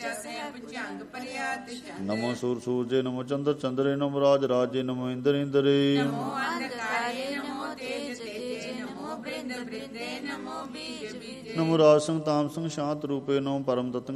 ਨਮੋ ਸੂਰ ਸੂਰਜੇ, ਨਮੋ ਚੰਦਰ ਚੰਦਰੇ, ਨਮੋ ਰਾਜ ਰਾਜੇ, ਨਮੋ ਇੰਦਰ ਇੰਦਰੇ, ਨਮੋ ਰਾਜ ਸਿੰਘ ਤਾਮ ਸਿੰਘ ਸ਼ਾਂਤ ਰੂਪੇ, ਨਮੋ ਪਰਮ ਤਤ